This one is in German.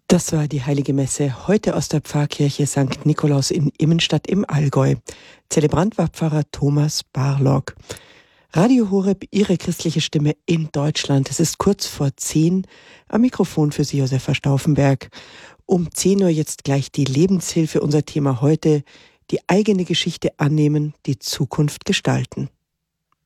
Das war die Heilige Messe heute aus der Pfarrkirche St. Nikolaus in Immenstadt im Allgäu. Zelebrant war Pfarrer Thomas Barlog. Radio Horeb, Ihre christliche Stimme in Deutschland. Es ist kurz vor 10. Am Mikrofon für Sie Josefa Stauffenberg. Um 10 Uhr jetzt gleich die Lebenshilfe. Unser Thema heute: die eigene Geschichte annehmen, die Zukunft gestalten.